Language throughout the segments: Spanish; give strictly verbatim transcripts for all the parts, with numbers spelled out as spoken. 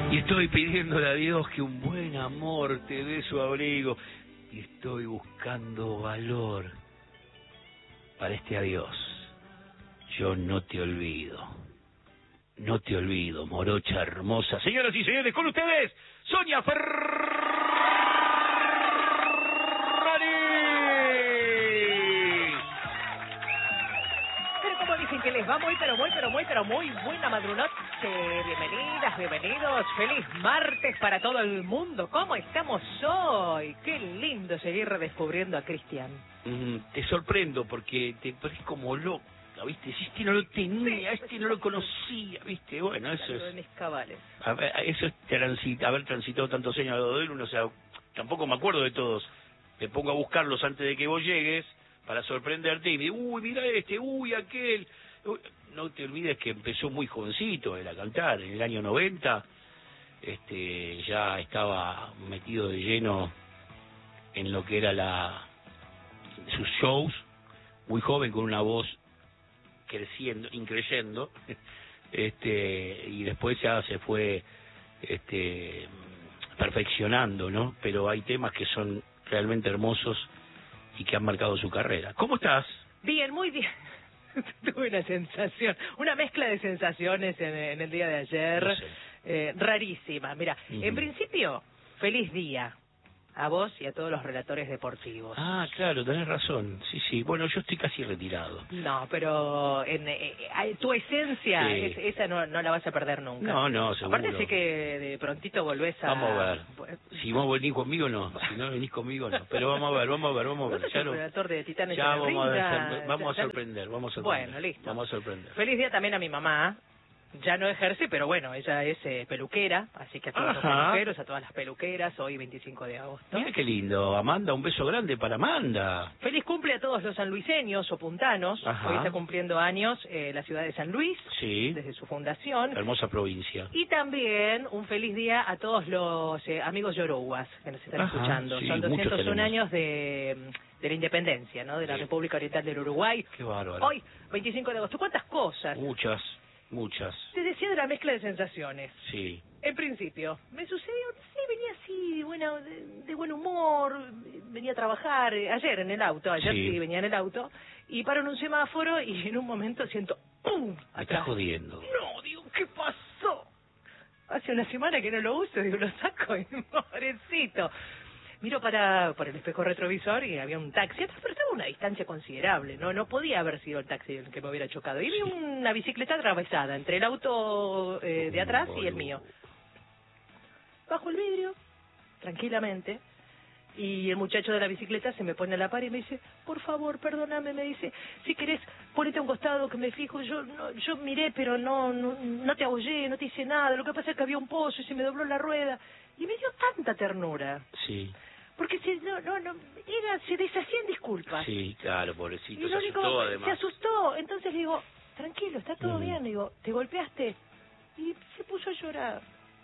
Y estoy pidiéndole a Dios que un buen amor te dé su abrigo. Y estoy buscando valor para este adiós. Yo no te olvido. No te olvido, morocha hermosa. Señoras y señores, con ustedes, Sonia Ferrari. Pero como dicen que les va muy, pero muy, pero muy, pero muy buena madrugada. Bienvenidas, bienvenidos. Feliz martes para todo el mundo. ¿Cómo estamos hoy? Qué lindo seguir redescubriendo a Cristian. Mm, te sorprendo porque te pones como loca, ¿viste? Si este no lo tenía, este no lo conocía, ¿viste? Bueno, eso es... mis cabales. A ver, eso es transit, haber transitado tantos años al lado de él, uno, o sea, tampoco me acuerdo de todos. Me pongo a buscarlos antes de que vos llegues para sorprenderte y me digo, uy, mira este, uy, aquel... Uy, no te olvides que empezó muy jovencito él a cantar, en el año noventa, este, ya estaba metido de lleno en lo que era la sus shows, muy joven, con una voz creciendo, increyendo, este, y después ya se fue este perfeccionando, ¿no? Pero hay temas que son realmente hermosos y que han marcado su carrera. ¿Cómo estás? Bien, muy bien. Tuve una sensación, una mezcla de sensaciones en, en el día de ayer, No sé. eh, rarísima. Mira, Uh-huh. En principio, feliz día a vos y a todos los relatores deportivos. Ah, claro, tenés razón. Sí, sí. Bueno, yo estoy casi retirado. No, pero en, eh, eh, tu esencia, Sí. es- esa no, no la vas a perder nunca. No, no, seguro. Aparte sé que de prontito volvés a... Vamos a ver. Si vos venís conmigo, no. Si no venís conmigo, no. Pero vamos a ver, vamos a ver, vamos a Vos ver. sos Ya, un no- relator de Titanes ya en la vamos, a, Ringa, ver, vamos ya- a sorprender, vamos a sorprender. Bueno, listo. Vamos a sorprender. Feliz día también a mi mamá. Ya no ejerce, pero bueno, ella es eh, peluquera, así que a todos los Ajá. peluqueros, a todas las peluqueras, hoy veinticinco de agosto. Mira qué lindo. Amanda, un beso grande para Amanda. Feliz cumple a todos los sanluiseños o puntanos. Ajá. Hoy está cumpliendo años eh, la ciudad de San Luis, Sí. desde su fundación. Hermosa provincia. Y también un feliz día a todos los eh, amigos yoruas que nos están Ajá, escuchando. sí, Son muchos doscientos uno tenemos. años de, de la independencia, ¿no? De la Sí. República Oriental del Uruguay. Qué bárbaro. Hoy, veinticinco de agosto. ¿Cuántas cosas? Muchas, muchas. Te decía de la mezcla de sensaciones. Sí. En principio, me sucedió, sí, venía así, bueno, de, de buen humor, venía a trabajar, eh, ayer en el auto, ayer Sí. sí. venía en el auto, y paro en un semáforo y en un momento siento, ¡pum! Me Atrás. estás jodiendo. No, digo, ¿qué pasó? Hace una semana que no lo uso, digo, lo saco y pobrecito. Miro para por el espejo retrovisor y había un taxi atrás, pero estaba a una distancia considerable, no no podía haber sido el taxi el que me hubiera chocado. Y vi una bicicleta atravesada entre el auto eh, de atrás y el mío. Bajo el vidrio, tranquilamente, y el muchacho de la bicicleta se me pone a la par y me dice, por favor, perdóname, me dice, si querés, ponete a un costado que me fijo, yo no, yo miré, pero no, no no te abollé, no te hice nada, lo que pasa es que había un pozo y se me dobló la rueda. Y me dio tanta ternura, Sí. porque se, no, no, no, era, se deshacían disculpas. Sí, claro, pobrecito. Y Se lo único, asustó se además. asustó, entonces le digo, tranquilo, está todo Mm. bien, le digo, ¿te golpeaste? Y se puso a llorar.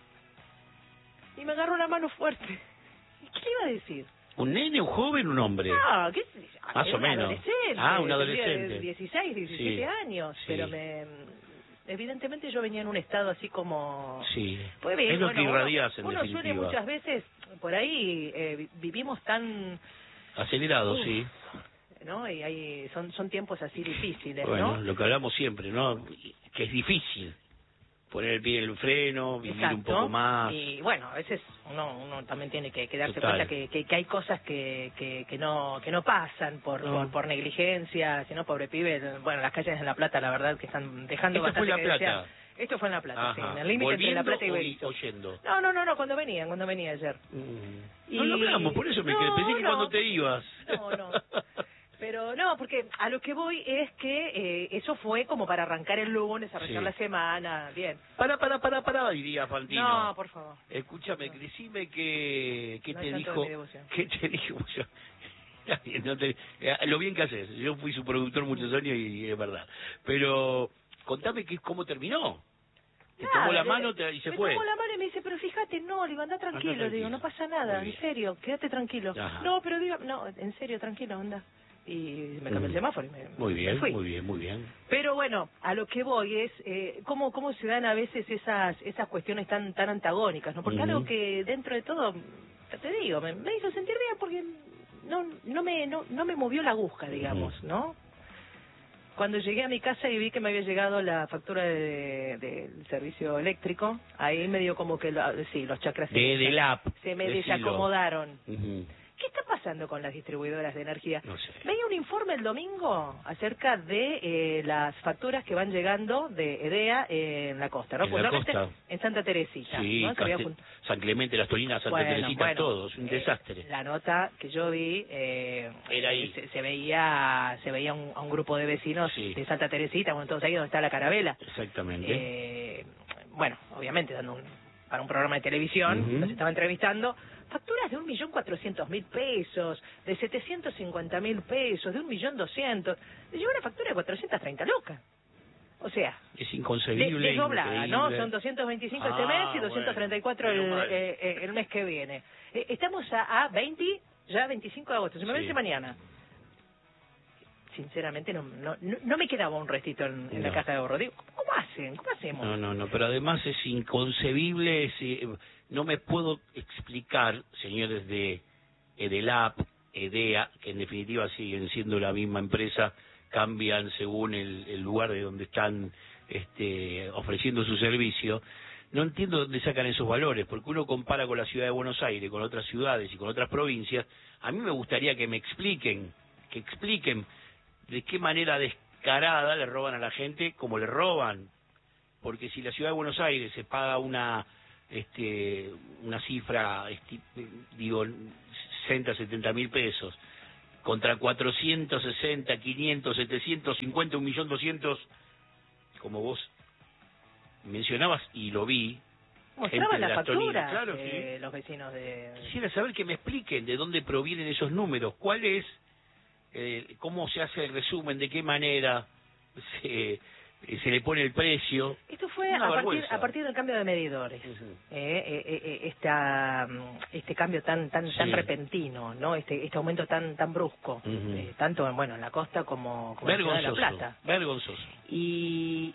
Y me agarró la mano fuerte. ¿Y qué le iba a decir? ¿Un nene, un joven, un hombre? Ah, ¿qué sé yo? Más Era o un menos. adolescente. Ah, un tenía adolescente. dieciséis, diecisiete Sí, años, sí. pero me... Evidentemente yo venía en un estado así como... Sí. Pues bien, Es lo bueno, que uno- irradias, en uno suele definitiva. muchas veces, por ahí eh, vi- vivimos tan... Acelerado, Uf, sí. ¿no? Y hay, son, son tiempos así difíciles, Bueno, ¿no? lo que hablamos siempre, ¿no? Que es difícil poner el pie en el freno, vivir un Exacto. poco más. Y bueno, a veces uno uno también tiene que, que darse Total. cuenta que, que, que hay cosas que, que, que no que no pasan por, No. por por negligencia, si no, pobre pibe. Bueno, las calles de La Plata, la verdad, que están dejando Esto fue bastante en La que Plata. desear. Esto fue en La Plata, sí, Ajá. en el límite entre La ¿Volviendo Plata y o- Berizo. o yendo? No, no, no, no, cuando venían, cuando venía ayer. Mm. Y- No lo hablamos, por eso me No, quedé. Pensé que no. cuando te ibas. No, no. Pero no, porque a lo que voy es que eh, eso fue como para arrancar el lunes, arrancar Sí. la semana, bien. Para, para, para, para, diría Fantino. No, por favor. Escúchame, decime que, que No te hay tanto de dijo, mi devoción. ¿qué te dijo? Yo, no te- eh, lo bien que haces, yo fui su productor muchos años y, y es verdad. Pero contame que, cómo terminó. Te Nada, tomó la le- mano te- y se me fue. tomó la mano y me dice, pero fíjate, no, le digo, anda tranquilo, Anda le digo, no tranquilo. pasa nada, Muy en bien. serio, quédate tranquilo. Ajá. No, pero diga, no, en serio, tranquilo, anda. y me cambié el Mm. semáforo y me, Muy me bien, fui. muy bien, muy bien. Pero bueno, a lo que voy es eh, cómo cómo se dan a veces esas esas cuestiones tan tan antagónicas, ¿no? Porque Ujú. algo que dentro de todo, te digo, me, me hizo sentir bien porque no no me no, no me movió la aguja, digamos, Ujú. ¿no? Cuando llegué a mi casa y vi que me había llegado la factura de- del servicio eléctrico, ahí me dio como que, lo- sí, los chakras se, De, del app. se me decilo. desacomodaron. Ujú. ¿Qué está pasando con las distribuidoras de energía? No sé. Veía un informe el domingo acerca de eh, las facturas que van llegando de EDEA en la costa, ¿no? En la Puntualmente costa. en Santa Teresita. Sí, ¿no? Que había Castel- jun- San Clemente, Las Tolinas, Santa Bueno, Teresita, bueno, todo, es un eh, desastre. La nota que yo vi, eh, Era ahí. Se, se veía se veía un, a un grupo de vecinos Sí. de Santa Teresita, bueno, todos ahí donde está la carabela. Exactamente. Eh, bueno, obviamente dando un, para un programa de televisión, Ujú. los estaba entrevistando, facturas de un millón cuatrocientos mil pesos, de setecientos cincuenta mil pesos, de un millón doscientos, le llegó una factura de cuatrocientos treinta lucas. O sea, Es de- inconcebible. desdoblada, ¿no? increíble. Son doscientos veinticinco Ah, este mes y bueno, doscientos treinta y cuatro el, menos mal. eh, eh, el mes que viene. Eh, estamos a, a veinte, ya veinticinco de agosto, se me Sí. vence mañana. Sinceramente no, no, no no me quedaba un restito en, en la No. caja de ahorro. Digo, ¿cómo hacen? ¿Cómo hacemos? No, no, no, pero además es inconcebible, es, eh, no me puedo explicar, señores de Edelap, EDEA, que en definitiva siguen siendo la misma empresa, cambian según el, el lugar de donde están este, ofreciendo su servicio. No entiendo dónde sacan esos valores, porque uno compara con la ciudad de Buenos Aires, con otras ciudades y con otras provincias. A mí me gustaría que me expliquen, que expliquen de qué manera descarada le roban a la gente como le roban. Porque si la ciudad de Buenos Aires se paga una este una cifra, esti- digo, sesenta, setenta mil pesos, contra cuatrocientos sesenta, quinientos, setecientos cincuenta, un millón doscientos, como vos mencionabas y lo vi, Mostraban gente de las las Tolinas, facturas claro, de sí. los vecinos de... Quisiera saber que me expliquen de dónde provienen esos números, cuál es, eh, cómo se hace el resumen, de qué manera se, se le pone el precio. Esto fue Una a partir, vergüenza. a partir del cambio de medidores. Ujú. Eh, eh, eh, eh, esta, mm, este cambio tan tan tan Sí. repentino, ¿no? Este este aumento tan tan brusco, Ujú. eh, tanto bueno en la costa como, como en la ciudad de La Vergonzoso, Plata. vergonzoso. Y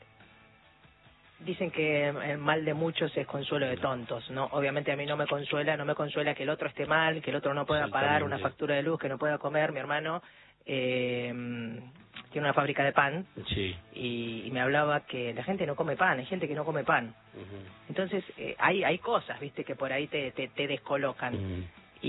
dicen que el mal de muchos es consuelo de tontos, ¿no? Obviamente a mí no me consuela, no me consuela que el otro esté mal, que el otro no pueda pagar una Exactamente. factura de luz, que no pueda comer. Mi hermano eh, tiene una fábrica de pan Sí. y, y me hablaba que la gente no come pan, hay gente que no come pan. Ujú. Entonces eh, hay hay cosas, viste, que por ahí te te, te descolocan. Ujú.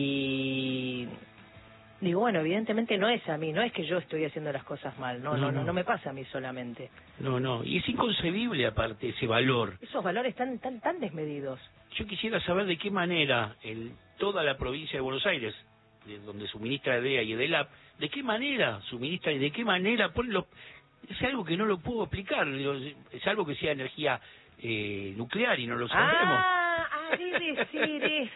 Y digo, bueno, evidentemente no es a mí, no es que yo estoy haciendo las cosas mal, no, No, no, no, no. no me pasa a mí solamente. No, no, y es inconcebible aparte ese valor. Esos valores tan tan tan desmedidos. Yo quisiera saber de qué manera en toda la provincia de Buenos Aires, de donde suministra EDEA y EDELAP, de qué manera suministra y de qué manera ponen los... Es algo que no lo puedo explicar, digo, es algo que sea energía eh, nuclear y no lo sabemos. Ah, ah, debe ser.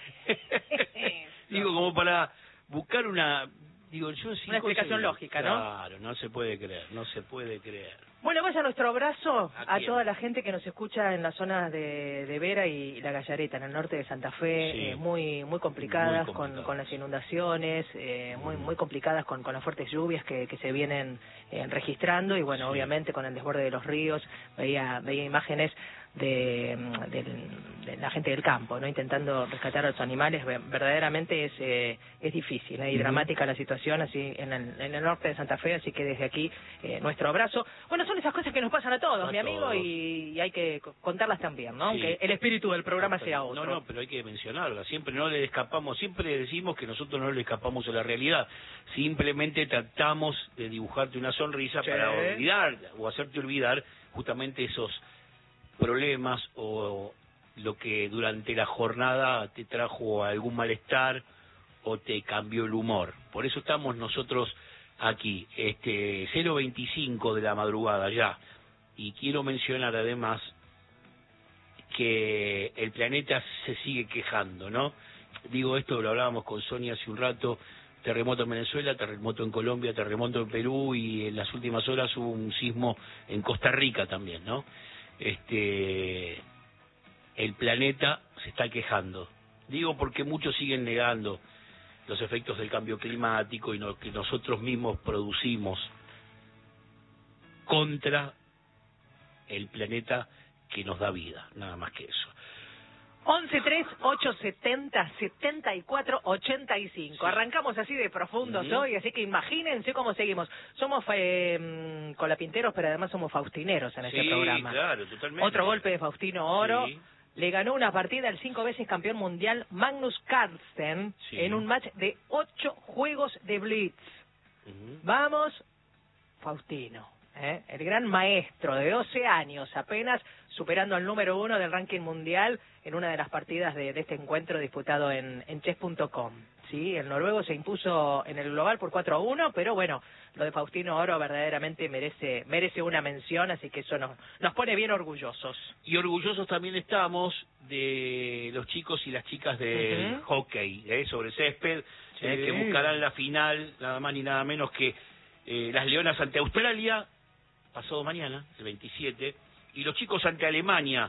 Digo, como para buscar una... Digo, yo Una explicación lógica, ¿no? Claro, no se puede creer, no se puede creer. Bueno, vaya nuestro abrazo ¿A a quién? toda la gente que nos escucha en las zonas de, de Vera y La Gallareta, en el norte de Santa Fe, Sí. eh, muy muy complicadas, Muy con, complicadas. con las inundaciones, eh, muy muy complicadas con, con las fuertes lluvias que, que se vienen eh, registrando y bueno, Sí. obviamente con el desborde de los ríos, veía veía imágenes de, mm, del- de la gente del campo, no intentando rescatar a los animales. Ve- verdaderamente es eh, es difícil ¿eh? y Ujú. dramática la situación así en el, en el norte de Santa Fe, así que desde aquí eh, nuestro abrazo. Bueno, son esas cosas que nos pasan a todos, A mi amigo, todos. y, y hay que co- contarlas también, ¿no? Sí. Aunque el espíritu del programa sea otro. No, no, pero hay que mencionarla. Siempre no le escapamos, siempre decimos que nosotros no le escapamos a la realidad. Simplemente tratamos de dibujarte una sonrisa Sí. para olvidar o hacerte olvidar justamente esos problemas o lo que durante la jornada te trajo algún malestar o te cambió el humor. Por eso estamos nosotros aquí, este cero veinticinco de la madrugada ya. Y quiero mencionar además que el planeta se sigue quejando, ¿no? Digo esto, lo hablábamos con Sonia hace un rato, terremoto en Venezuela, terremoto en Colombia, terremoto en Perú y en las últimas horas hubo un sismo en Costa Rica también, ¿no? Este, el planeta se está quejando. Digo porque muchos siguen negando los efectos del cambio climático y lo que nosotros mismos producimos contra el planeta que nos da vida, nada más que eso. once tres ocho setenta setenta y cuatro ochenta y cinco. Sí. Arrancamos así de profundos Uh-huh. hoy, así que imagínense cómo seguimos. Somos eh, colapinteros, pero además somos faustineros en Sí, este programa. claro, totalmente. Otro golpe de Faustino Oro. Sí. Le ganó una partida al cinco veces campeón mundial Magnus Carlsen Sí. en un match de ocho juegos de Blitz. Uh-huh. Vamos, Faustino, ¿eh? El gran maestro de doce años apenas, superando al número uno del ranking mundial en una de las partidas de, de este encuentro disputado en, en chess punto com. Sí, el noruego se impuso en el global por cuatro a uno, pero bueno, lo de Faustino Oro verdaderamente merece merece una mención, así que eso nos, nos pone bien orgullosos. Y orgullosos también estamos de los chicos y las chicas del Uh-huh. hockey, ¿eh? sobre césped, Sí. eh, que buscarán la final, nada más ni nada menos que eh, las Leonas ante Australia, pasado mañana, el veintisiete, y los chicos ante Alemania,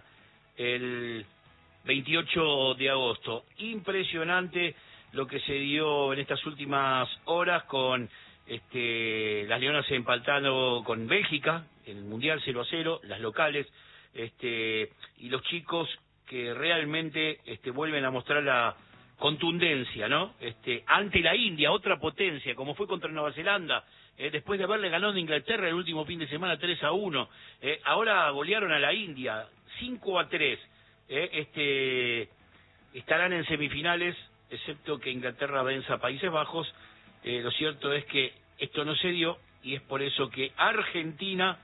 el veintiocho de agosto. Impresionante lo que se dio en estas últimas horas con este, las Leonas empatando con Bélgica en el Mundial cero a cero, las locales, este, y los chicos que realmente este, vuelven a mostrar la contundencia, ¿no? Este, ante la India, otra potencia, como fue contra Nueva Zelanda, eh, después de haberle ganado a Inglaterra el último fin de semana tres a uno, eh, ahora golearon a la India cinco a tres, eh, este, estarán en semifinales, excepto que Inglaterra venza a Países Bajos. Eh, lo cierto es que esto no se dio y es por eso que Argentina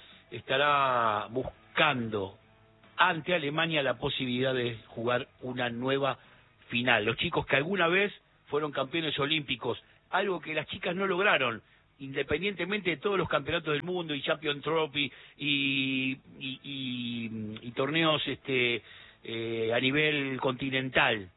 estará buscando ante Alemania la posibilidad de jugar una nueva final. Los chicos que alguna vez fueron campeones olímpicos, algo que las chicas no lograron, independientemente de todos los campeonatos del mundo y Champion Trophy y, y, y, y torneos este eh, a nivel continental.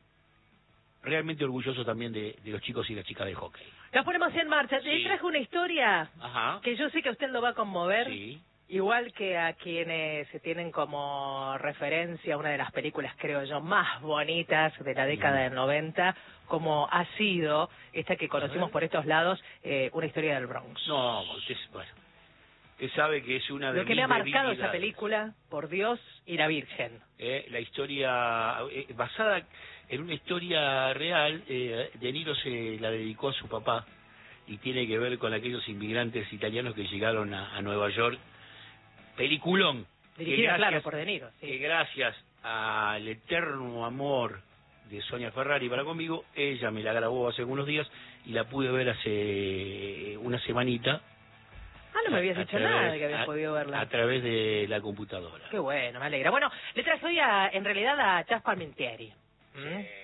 Realmente orgulloso también de, de los chicos y las chicas del hockey. Nos ponemos en marcha. Te Sí. traje una historia Ajá. que yo sé que a usted lo va a conmover. Sí. Igual que a quienes se tienen como referencia una de las películas, creo yo, más bonitas de la década del noventa, como ha sido esta que conocimos por estos lados, eh, Una historia del Bronx. No, usted, bueno, usted sabe que es una de Lo que mis me ha marcado esa debilidades. película, por Dios y la Virgen. Eh, la historia, eh, basada en una historia real, eh, De Niro se la dedicó a su papá y tiene que ver con aquellos inmigrantes italianos que llegaron a, a Nueva York. Peliculón. Dirigida, que claro, gracias- por De Niro. que Sí. gracias al eterno amor de Sonia Ferrari para conmigo, ella me la grabó hace algunos días y la pude ver hace una semanita. Ah, no me habías a dicho través- nada de que habías a- podido verla. A través de la computadora. Qué bueno, me alegra. Bueno, le traje hoy a, en realidad a Chas Palminteri. ¿Mm? Eh,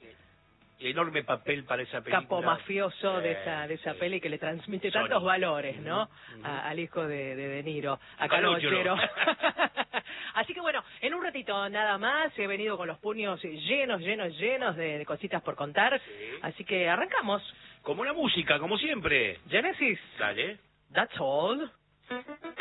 enorme papel para esa película. Capo mafioso de Eh, esa de esa sí. peli que le transmite Sony. tantos valores, ¿no? Ujú, ujú. A- al hijo de, de De Niro, a Calogero. Calogero. Así que bueno, en un ratito nada más, he venido con los puños llenos, llenos, llenos de, de cositas por contar. Sí. Así que arrancamos. Como la música, como siempre. Genesis, Dale. that's all.